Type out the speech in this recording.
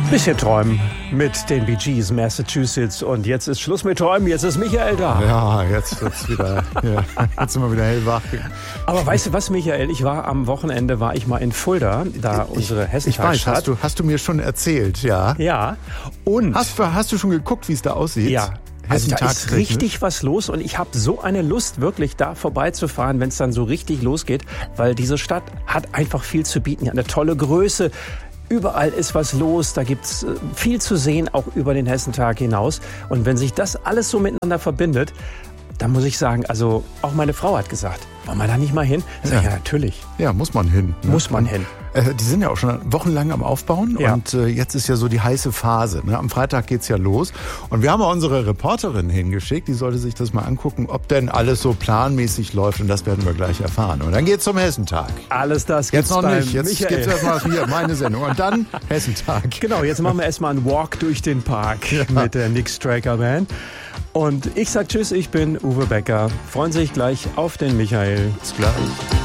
Bisschen träumen mit den Bee Gees, Massachusetts. Und jetzt ist Schluss mit Träumen, jetzt ist Michael da. Ja, jetzt wird's wieder, jetzt sind wir wieder hellwach. Aber weißt du was, Michael? Am Wochenende war ich mal in Fulda, unsere Hessentagstadt. Ich weiß, hast du mir schon erzählt, ja. Ja. Und hast du schon geguckt, wie es da aussieht? Ja. Also da ist richtig was los und ich habe so eine Lust, wirklich da vorbeizufahren, wenn es dann so richtig losgeht, weil diese Stadt hat einfach viel zu bieten, eine tolle Größe. Überall ist was los, da gibt's viel zu sehen, auch über den Hessentag hinaus. Und wenn sich das alles so miteinander verbindet, dann muss ich sagen, also auch meine Frau hat gesagt, wollen wir da nicht mal hin? Ich sag, ja, natürlich. Ja, muss man hin. Ne? Muss man hin. Die sind ja auch schon wochenlang am Aufbauen und jetzt ist ja so die heiße Phase. Ne? Am Freitag geht's ja los und wir haben auch unsere Reporterin hingeschickt, die sollte sich das mal angucken, ob denn alles so planmäßig läuft und das werden wir gleich erfahren. Und dann geht's zum Hessentag. Alles das gibt's jetzt noch nicht, jetzt Michael. gibt's erstmal hier meine Sendung und dann Hessentag. Genau, jetzt machen wir erstmal einen Walk durch den Park mit der Nick Striker Band. Und ich sag Tschüss, ich bin Uwe Becker. Freuen Sie sich gleich auf den Michael. Bis gleich.